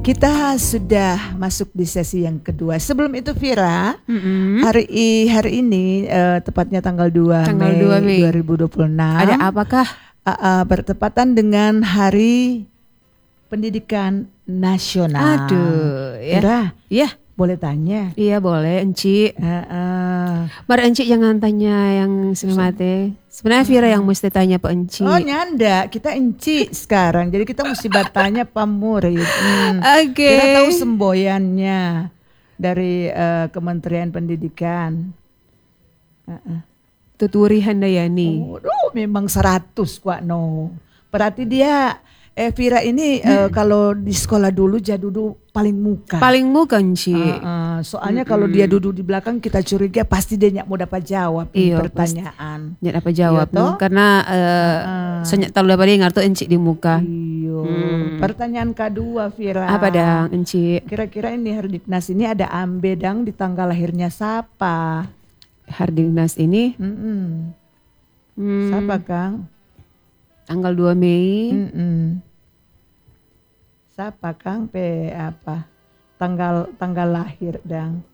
Kita sudah masuk di sesi yang kedua. Sebelum itu Vira, hari ini tepatnya tanggal 2 Mei 2026. Ada apakah? Bertepatan dengan Hari Pendidikan Nasional. Aduh, ya. Vira, ya. Boleh tanya? Iya boleh, Enci. Bar Enci jangan tanya yang semate. Sebenarnya Vira yang mesti tanya Pak Enci. Oh nyanda, kita Enci sekarang. Jadi kita mesti bertanya Pak Murid. Oke. Kita tahu semboyannya dari Kementerian Pendidikan. Tuturi Handayani. Oh, memang 100 kok no. Berarti dia Vira ini kalau di sekolah dulu duduk paling muka. Paling muka Enci. Soalnya kalau dia duduk di belakang kita curiga pasti dia nyak mau dapat jawab pertanyaan. Nyak dapat jawab karena senyak tahu dapat dia ngarto Enci di muka. Iyo. Pertanyaan kedua Vira. Apa dang Enci? Kira-kira ini Hardiknas ini ada ambedang di tanggal lahirnya siapa? Hardiknas ini? Siapa Kang? Tanggal 2 Mei. Siapa Kang apa? Tanggal lahir dang.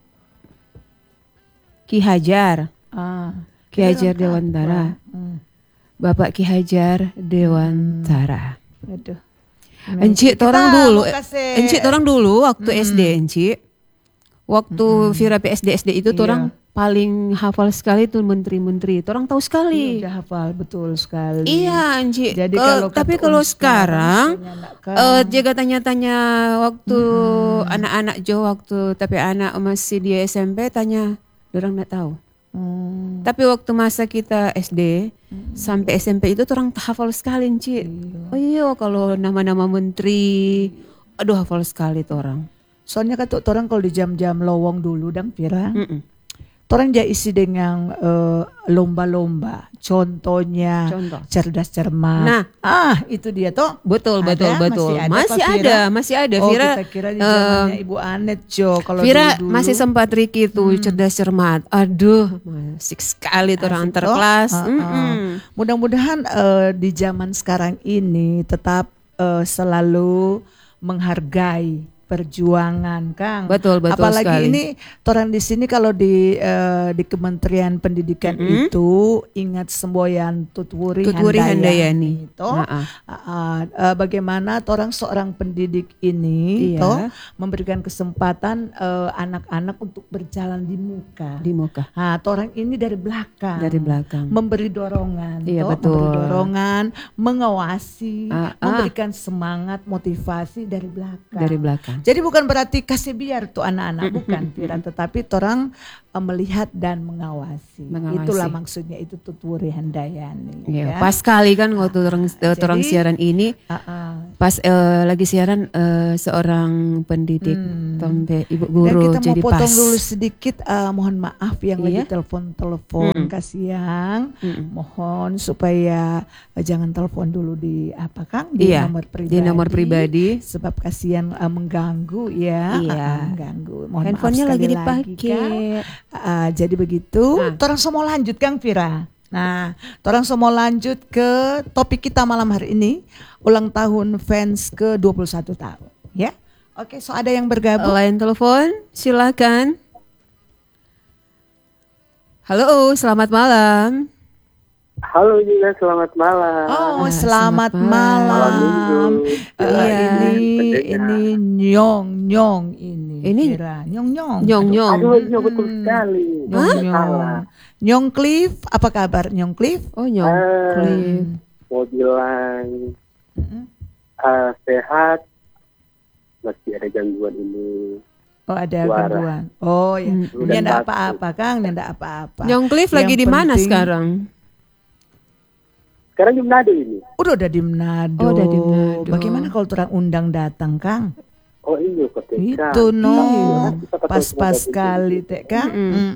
Ki Hajar. Ki Hajar Dewantara. Bapak Ki Hajar Dewantara. Aduh. Enci orang dulu waktu SD Enci. Waktu Vira PSD itu orang paling hafal sekali tuh menteri-menteri. Orang tahu sekali. Udah hafal betul sekali. Iya, Anji. Jadi kalau sekarang jaga tanya-tanya waktu anak-anak Jo waktu tapi anak masih di SMP tanya, orang enggak tahu. Tapi waktu masa kita SD sampai SMP itu orang hafal sekali, Anji. Oh iya, kalau nama-nama menteri, aduh hafal sekali tuh orang. Soalnya kan tuh orang kalau di jam-jam lowong dulu dang Vira. Orang dia isi dengan lomba-lomba, contohnya cerdas cermat. Nah, itu dia toh. Betul. Masih ada. Oh, Vira, kita kira di zamannya Ibu Anet Jo. Kalau Vira dulu masih sempat Riki tuh cerdas cermat. Aduh, asik sekali tuh orang terkelas. Mudah-mudahan di zaman sekarang ini tetap selalu menghargai perjuangan Kang. Betul Apalagi sekali. Ini orang di sini kalau di Kementerian Pendidikan itu ingat semboyan Tutwuri Handayani itu. Bagaimana orang seorang pendidik ini memberikan kesempatan anak-anak untuk berjalan di muka. Orang ini dari belakang. Memberi dorongan. Memberi dorongan, mengawasi, memberikan semangat, motivasi dari belakang. Jadi bukan berarti kasih biar tuh anak-anak, bukan Vira, tetapi orang melihat dan mengawasi. Itulah maksudnya itu Tutwuri Handayani. Ya. Pas sekali kan waktu orang siaran ini, pas lagi siaran seorang pendidik sampai ibu guru. Dan kita jadi mau potong pas. dulu sedikit, mohon maaf yang lagi telepon kasihan. Mohon supaya jangan telepon dulu di Kang? Di nomor pribadi. Sebab kasihan mengganggu ya. Mengganggu. Mohon handphonenya maaf lagi sekali dipakai. Jadi begitu. Orang semua lanjut Kang Vira. Nah, orang semua lanjut ke topik kita malam hari ini, ulang tahun fans ke 21 tahun. Ya, oke. So ada yang bergabung. Lain telepon, silakan. Halo, selamat malam. Halo juga, selamat malam. Oh, selamat malam. Ini nyong ini. Kira. Nyong. Aduh, ini betul sekali. Nyong Cliff, apa kabar Nyong Cliff? Oh, Nyong Cliff. Mau bilang sehat, masih ada gangguan ini. Oh, ada gangguan. Oh ya. Ini enggak apa-apa Kang, enggak apa-apa. Nyong Cliff lagi di mana sekarang? Sekarang di Manado ini. Udah di Manado. Bagaimana kalau orang undang datang Kang? Oh iya, ketika. Itu pas-pas sekali teh Kang.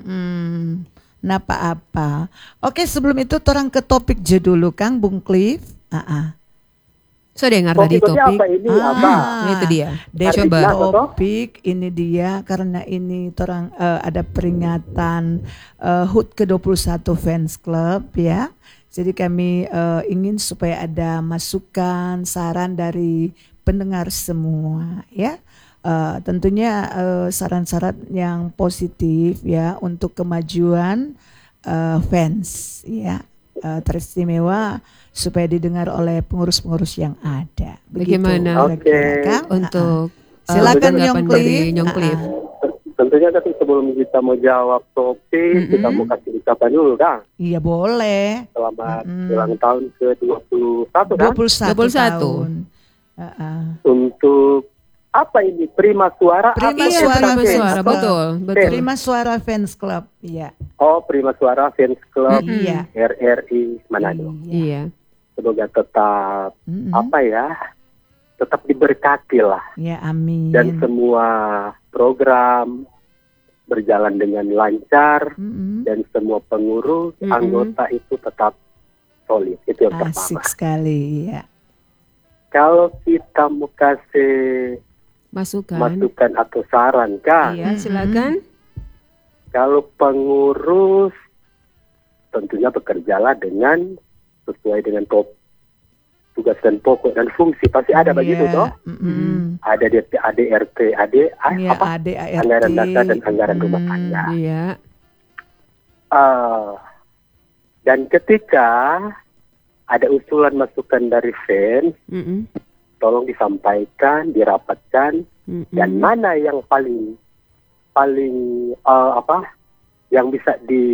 Napa apa? Oke, sebelum itu orang ke topik je dulu Kang Bung Cliff. So dengar tadi topik. Apa ini? Apa? Itu dia. Coba topik ini dia karena ini orang ada peringatan HUT ke-21 Fans Club ya. Jadi kami ingin supaya ada masukan, saran dari pendengar semua ya. Tentunya saran-saran yang positif ya untuk kemajuan fans ya, teristimewa supaya didengar oleh pengurus-pengurus yang ada. Bagaimana untuk silakan Nyong Cliff. Tentunya tapi sebelum kita mau jawab topik, kita mau kasih ucapan dulu kan? Iya boleh. Selamat ulang tahun ke-21 kan? 21 tahun. Untuk apa ini? Prima Suara? Prima Suara, betul. Prima Suara Fans Club, iya. Oh, Prima Suara Fans Club, iya. RRI Manado. Iya. Semoga tetap tetap diberkati lah. Ya, amin. Dan semua program berjalan dengan lancar dan semua pengurus anggota itu tetap solid. Itu yang pertama. Asik sekali ya. Kalau kita mau kasih masukan atau saran kan? Iya, silakan. Kalau pengurus tentunya bekerjalah dengan sesuai dengan tugas dan pokok dan fungsi, pasti ada begitu toh. Ada AD, RT, anggaran dasar dan anggaran rumah tangga. Iya. Dan ketika ada usulan masukan dari fans, tolong disampaikan, dirapatkan, dan mana yang paling yang bisa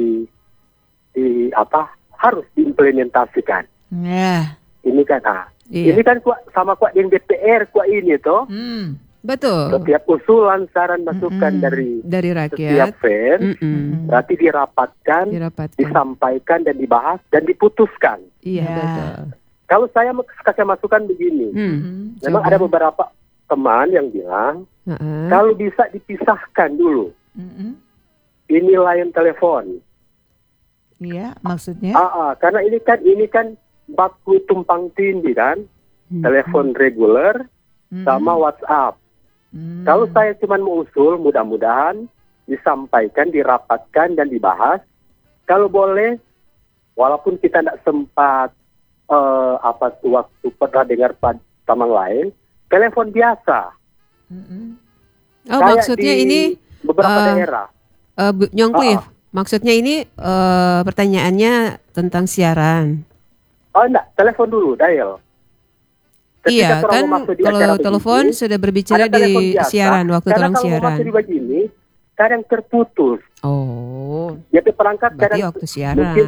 harus diimplementasikan. Ini kan ini kan sama yang DPR ini toh. Betul. Setiap usulan, saran, masukan dari rakyat, setiap fans, berarti dirapatkan, disampaikan dan dibahas dan diputuskan. Iya, betul. Kalau saya kasih masukan begini, memang ada beberapa teman yang bilang kalau bisa dipisahkan dulu. Ini layan telepon. Iya, maksudnya? Karena ini kan baku tumpang tindih kan, telepon reguler sama WhatsApp. Kalau saya cuma mengusul, mudah-mudahan disampaikan, dirapatkan dan dibahas. Kalau boleh, walaupun kita tidak sempat waktu pernah dengar tamang lain, telepon biasa. Maksudnya ini beberapa daerah. Nyong Cliff, maksudnya ini pertanyaannya tentang siaran. Enggak, telepon dulu, dial. Ketika kan kalau telepon begini, sudah berbicara di biasa, siaran, waktu tolong siaran. Karena kalau begini, kadang terputus. Jadi perangkat berarti kadang waktu siaran. Mungkin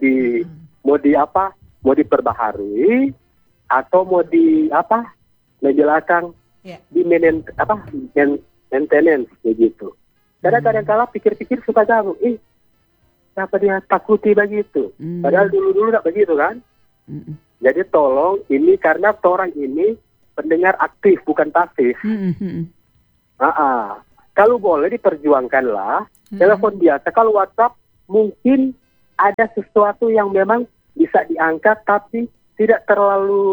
mau diperbaharui atau mau menjelaskan di maintenance begitu. Kadang-kadang kala pikir-pikir suka ganggu. Kenapa dia takuti begitu? Padahal dulu enggak begitu kan? Jadi tolong ini karena orang ini pendengar aktif bukan pasif. Kalau boleh diperjuangkanlah telepon biasa. Kalau WhatsApp mungkin ada sesuatu yang memang bisa diangkat tapi tidak terlalu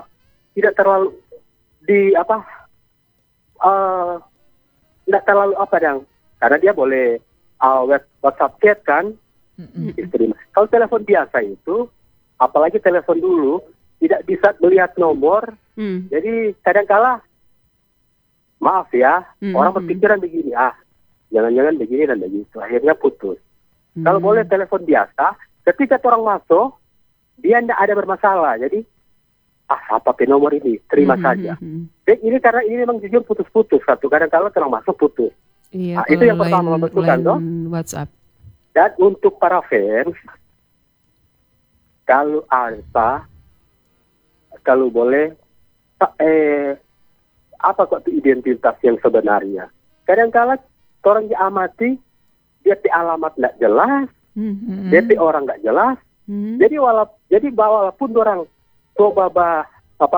karena dia boleh WhatsApp chat kan. Kalau telepon biasa itu apalagi telepon dulu tidak bisa melihat nomor, jadi kadang-kala maaf ya, orang berpikiran begini, jangan-jangan begini dan begitu, akhirnya putus. Kalau boleh telepon biasa, ketika orang masuk, dia tidak ada bermasalah, jadi apa nomor ini, terima saja. Dan ini karena ini memang jujur putus-putus, kadang-kala orang masuk putus. Iya, itu yang pertama membetulan toh. WhatsApp. Dan untuk para fans, kalau boleh identitas yang sebenarnya. Kadang-kala orang diamati dia alamat tidak jelas, dia orang tidak jelas. Jadi walaupun orang coba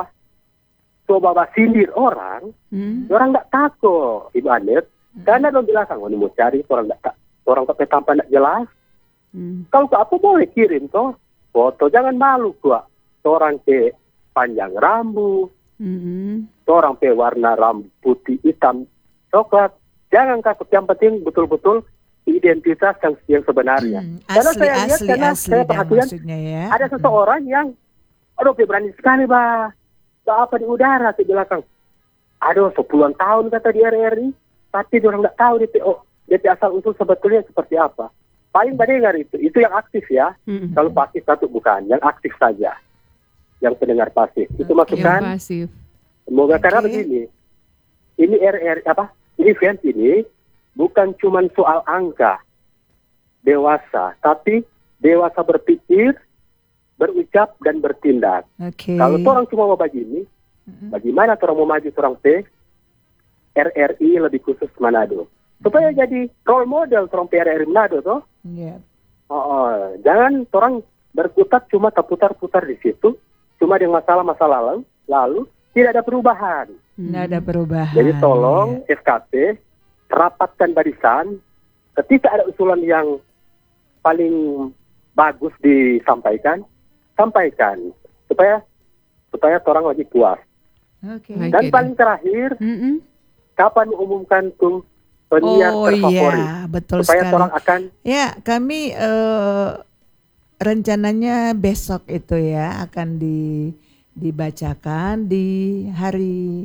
sindir orang tidak takut Ibu Anet, karena orang bilang ini mau cari orang pakai tampak tidak jelas. Kalau apa boleh kirim toh foto, jangan malu gua. Orang ke panjang rambut, orang ke warna rambut putih, hitam, coklat. Jangan takut, yang penting betul-betul identitas yang sebenarnya. Karena saya lihat, saya perhatikan ada seseorang yang, berani sekali apa di udara di belakang. Aduh, 10-an tahun kata di RRI, tapi orang nggak tahu DP asal usul sebetulnya seperti apa. Paling mendengar itu yang aktif ya. Kalau pasif satu bukan, yang aktif saja, yang pendengar pasif. Itu masukan. Semoga karena begini, ini event ini bukan cuma soal angka dewasa, tapi dewasa berpikir, berucap dan bertindak. Kalau orang cuma mau begini, bagaimana orang mau maju orang RRI lebih khusus Manado supaya jadi role model orang RRI Manado toh. Jangan orang berkutat cuma terputar-putar di situ, cuma dengan masalah-masalah lalu tidak ada perubahan. Tidak ada perubahan. Jadi tolong FKP rapatkan barisan. Ketika ada usulan yang paling bagus disampaikan, sampaikan supaya orang lagi puas. Dan paling terakhir, kapan mengumumkan tuh penyiar terfavorit? Iya, betul supaya sekali. orang akan. Ya, kami rencananya besok itu ya akan dibacakan di hari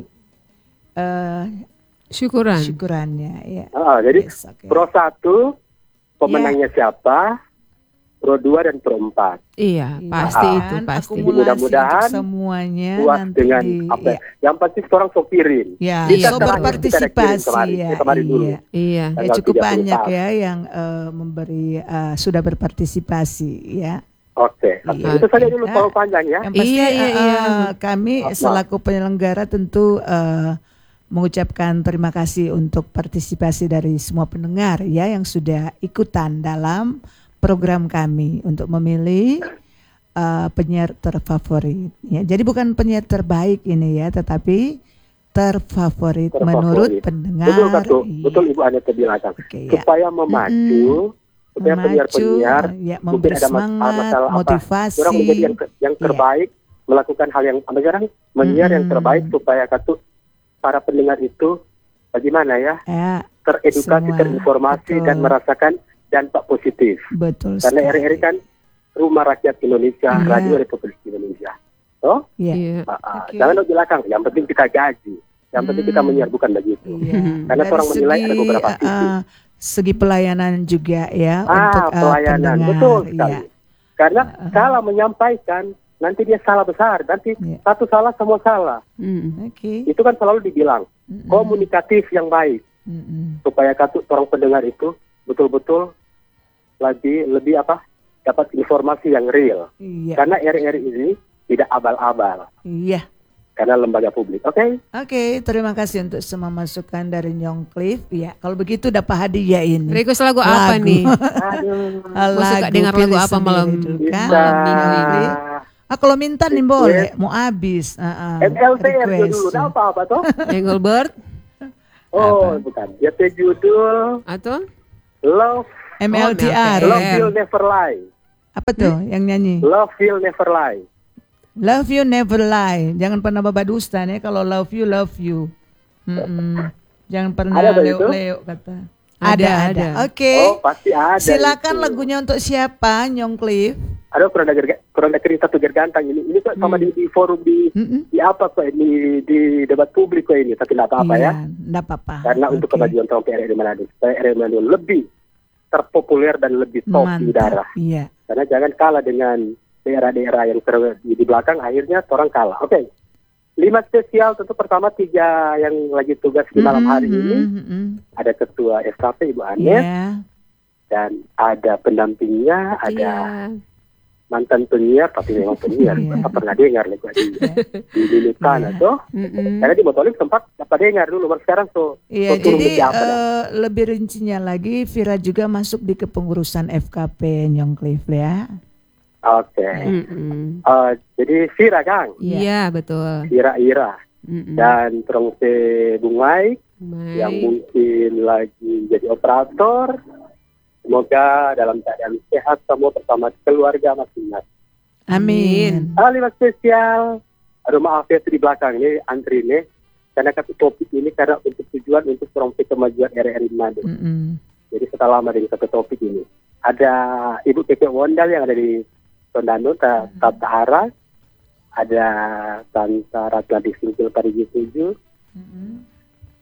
syukurannya. Ya. Jadi besok, ya. Pro 1 pemenangnya siapa? Pro 2 dan Pro 4. Iya, pasti itu pasti. Mudah-mudahan semuanya puas nanti dengan apa? Yang pasti orang sopirin. Ya, so berpartisipasi ya. Iya. Ya, cukup banyak ya yang memberi sudah berpartisipasi ya. Oke. Itu saja dulu terlalu panjang ya. Yang pasti kami selaku penyelenggara tentu mengucapkan terima kasih untuk partisipasi dari semua pendengar ya yang sudah ikutan dalam program kami untuk memilih penyiar terfavorit. Ya, jadi bukan penyiar terbaik ini ya, tetapi terfavorit menurut pendengar. Betul Katu, betul Ibu Aneta bilang supaya memacu, supaya penyiar-penyiar memberi semangat, motivasi. Orang menjadi yang terbaik, melakukan hal yang sekarang menyiar yang terbaik supaya Katu para pendengar itu bagaimana ya, teredukasi, terinformasi dan merasakan dampak positif. Betul. Karena RRI kan Rumah Rakyat Indonesia, Radio Republik Indonesia. Oh? Jangan di belakang. Yang penting kita gaji. Yang penting kita menyiar, bukan begitu. Karena orang menilai ada beberapa sisi. Segi pelayanan juga ya untuk pelayanan. Pendengar. Betul sekali. Karena salah menyampaikan, nanti dia salah besar. Nanti satu salah, semua salah. Itu kan selalu dibilang komunikatif yang baik. Supaya orang pendengar itu betul-betul lebih dapat informasi yang real. Karena RRI ini tidak abal-abal. Iya. Karena lembaga publik. Oke, terima kasih untuk semua masukan dari Nyong Cliff. Ya, kalau begitu dapat hadiah ini. Request lagu apa nih? Aduh. Suka dengar lagu apa malam ini? Kalau minta nih boleh, mau habis. MLTR dulu, apa toh? Engelbert. Bukan. Dia judul atau Love MLTR. Love Will Never Lie. Apa tuh yang nyanyi? Love Will Never Lie. Love you never lie. Jangan pernah babadusta nih kalau love you. Jangan pernah leo kata. Ada. Oke. Pasti ada. Silakan lagunya untuk siapa, Nyong Cliff? Ada kurang cerita satu gergantang ini kok sama di forum di apa kok ini di debat publik kok ini, tapi tidak apa-apa ya. Tidak apa-apa. Karena untuk kemajuan tahun RRI Manado, supaya RRI Manado lebih terpopuler dan lebih top di daerah. Iya. Karena jangan kalah dengan daerah-daerah yang di belakang, akhirnya orang kalah. 5 spesial, tentu pertama 3 yang lagi tugas di malam hari ini. Ada ketua FKP Ibu Anet, dan ada pendampingnya, ada mantan penyiar, tapi memang penyiar. Kita pernah dengar lagu di Lilitan atau karena di Motolik sempat dapat dengar dulu, sekarang jadi lebih rincinya lagi, Vira juga masuk di kepengurusan FKP Nyong Cliff ya. Jadi Vira Kang. Iya betul. Ira. Dan terus Bung Mike yang mungkin lagi jadi operator. Semoga dalam keadaan sehat semua bersama keluarga masing-masing. Amin. 5 spesial. Aduh maaf ya di belakang ini antri nih. Karena topik ini karena untuk tujuan untuk promosi kemajuan RRI Manado. Jadi setelah lama dengan satu topik ini. Ada Ibu Keke Wondal yang ada di Tondano, Tata Ara, ada Tanta Ratna di Singkil Parigi 7,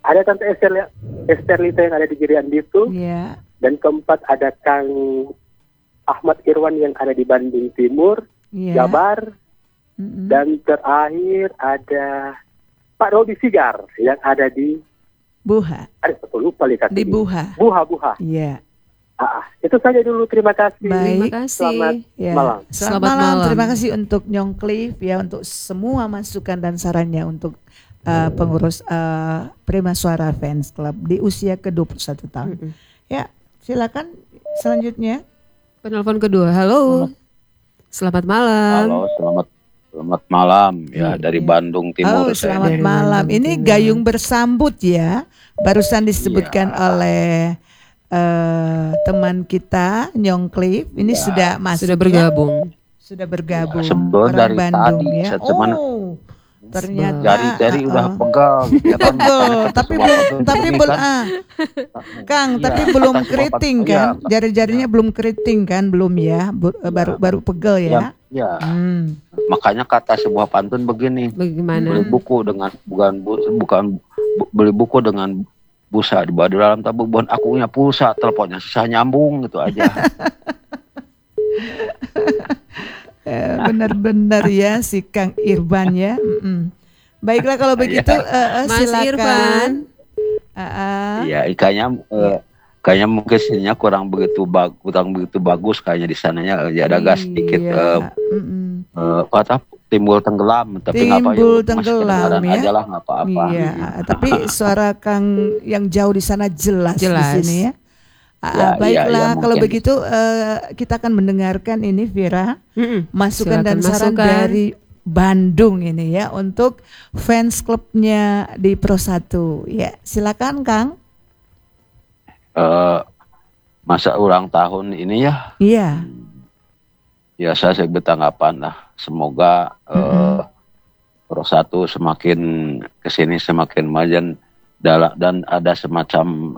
ada Tante Esterlita yang ada di Girian Bitu. Yeah. Dan keempat ada Kang Ahmad Irwan yang ada di Bandung Timur, Jabar. Dan terakhir ada Pak Rodi Sigar yang ada di Buha. Lupa di Buha. Buha. Iya. Itu saja dulu, terima kasih. Baik. Terima kasih. Malam. Selamat malam. Terima kasih untuk Nyong Cliff ya, untuk semua masukan dan sarannya untuk pengurus Prima Suara Fans Club di usia ke-21 tahun. Ya, silakan selanjutnya. Penelpon kedua. Halo. Selamat malam. Halo, selamat malam ya dari Bandung Timur. Selamat malam. Ini Gayung Bersambut ya. Barusan disebutkan oleh teman kita Nyong Cliff. Ini sudah masuk. Sudah bergabung. Sebel dari Bandung tadi. ya. Ternyata jari udah pegal ya kan. tapi belum keriting kan, jari-jarinya belum keriting kan, belum ya, baru pegel ya. Makanya kata sebuah pantun begini, bagaimana? Beli buku dengan busa di dalam tabung bon akunya pulsa, teleponnya susah nyambung gitu aja. Benar-benar ya si Kang Irban ya. Baiklah kalau begitu Mas silakan. Irban. Iya, kayaknya mungkin sininya kurang begitu bagus kayaknya di sananya ada gas sedikit timbul tenggelam, tapi timbul tenggelam ya. Aja lah nggak apa-apa. Iya, tapi suara Kang yang jauh di sana jelas. Di sini ya. Baiklah kalau begitu kita akan mendengarkan ini Vira masukan dan saran dari Bandung ini ya untuk fans klubnya di Pro 1 ya, silakan Kang. Masa ulang tahun ini ya. Iya. Biasa saya bertanggapan lah, semoga Pro 1 semakin kesini semakin maju dan ada semacam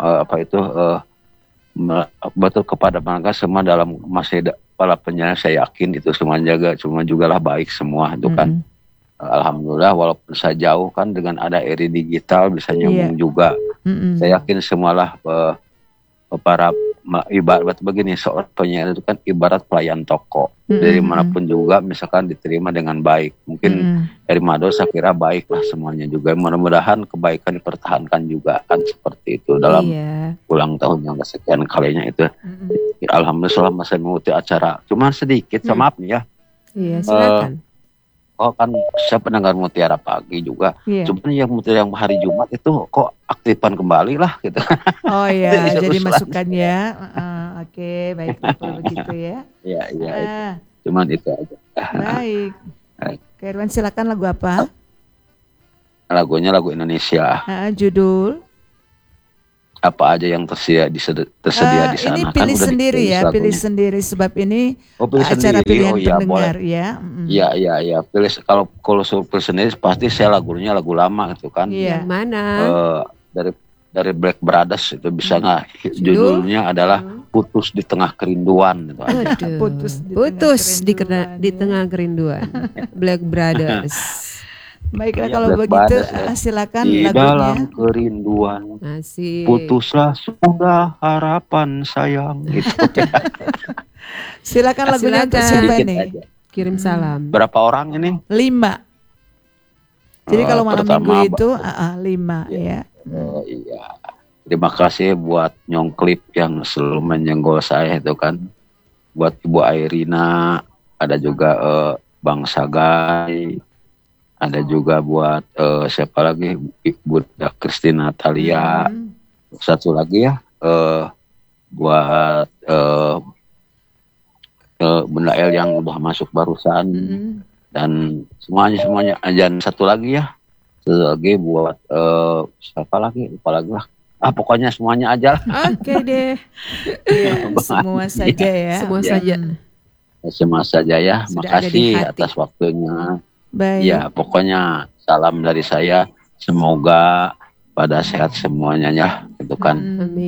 betul kepada mereka semua dalam masih para penyanyi, saya yakin itu semua juga lah baik semua itu kan. Alhamdulillah walaupun saya jauh kan dengan ada eri digital bisa nyambung juga. Saya yakin semualah para ibarat begini, seorang penyanyi itu kan ibarat pelayan toko. Dari manapun juga misalkan diterima dengan baik. Mungkin dari Mado saya kira baik lah semuanya juga. Mudah-mudahan kebaikan dipertahankan juga kan seperti itu dalam ulang tahun yang kesekian kalinya itu. Alhamdulillah selama saya mengikuti acara. Cuman sedikit, maaf nih ya. Iya, silakan. Kan saya pendengar Mutiara Pagi juga. Cuman yang Mutiara yang hari Jumat itu kok aktifan kembali lah gitu. Oh iya, jadi masukannya. Oke, baik kalau begitu ya. Iya. Cuman itu aja. Baik. Irwan silakan lagu apa? Lagunya lagu Indonesia. Judul? Apa aja yang tersedia di sana. Ini pilih kan sendiri ya, pilih sendiri sebab ini acara sendiri. Pilihan pendengar ya. Iya. Pilih kalau pilih sendiri pasti saya lagunya lagu lama gitu kan. Yang mana? Dari Black Brothers itu bisa nggak? Judulnya adalah Putus di Tengah Kerinduan gitu aja. Putus di tengah kerinduan. Black Brothers. Baiklah kalau begitu silakan di lagunya. Dalam kerinduan. Asik. Putuslah sudah harapan sayang gitu. Silakan lagunya untuk siapa nih? Kirim salam. Berapa orang ini? 5. Jadi kalau malam minggu itu 5 ya. Iya. Terima kasih buat Nyong Cliff yang selalu menyenggol saya itu kan. Buat Ibu Airina, ada juga Bang Sagai. Ada juga buat siapa lagi, Ibu Christina Natalia. Satu lagi ya buat Bunda El yang udah masuk barusan. Dan semuanya. Dan satu lagi buat siapa lagi, lupa lagi lah. Pokoknya semuanya aja lah. Oke deh. Semua saja ya. Semua saja ya. Makasih atas waktunya. Baik. Ya, pokoknya salam dari saya. Semoga pada sehat semuanya ya, gitu kan.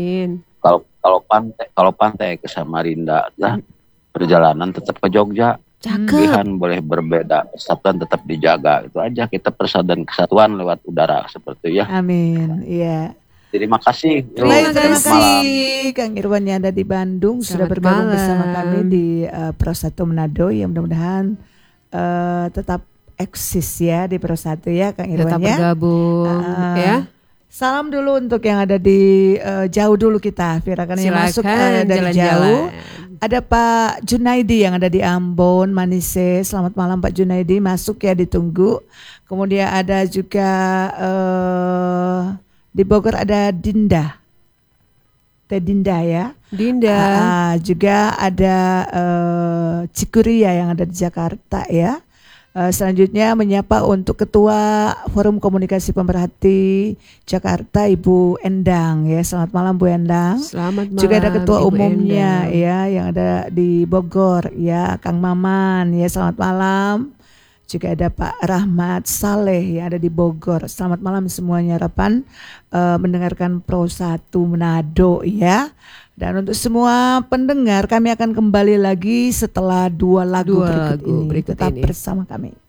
Amin. Kalau pantai ke Samarinda, perjalanan tetap ke Jogja. Pilihan boleh berbeda, persatuan tetap dijaga. Itu aja, kita persatuan kesatuan lewat udara seperti ya. Amin. Iya. Terima kasih. Terima kasih Kang Irwan yang ada di Bandung sudah bergabung bersama kami di Pro 1 Manado. Ya mudah-mudahan tetap eksis ya di Pro 1 ya Kang Irwan. Tetap bergabung ya. Salam dulu untuk yang ada di jauh dulu kita, Vira, kan yang masuk dari jauh. Ada Pak Junaidi yang ada di Ambon, Manise. Selamat malam Pak Junaidi, masuk ya, ditunggu. Kemudian ada juga di Bogor ada Dinda, Teh Dinda ya. Dinda. Juga ada Cikuria yang ada di Jakarta ya. Selanjutnya menyapa untuk Ketua Forum Komunikasi Pemerhati Jakarta Ibu Endang ya. Selamat malam Bu Endang. Selamat malam. Juga ada Ketua Ibu Umumnya Endang. ya yang ada di Bogor ya, Kang Maman ya. Selamat malam. Juga ada Pak Rahmat Saleh yang ada di Bogor. Selamat malam semuanya. Harapan mendengarkan Pro 1 Manado ya. Dan untuk semua pendengar, kami akan kembali lagi setelah dua lagu berikut ini. Tetap bersama kami.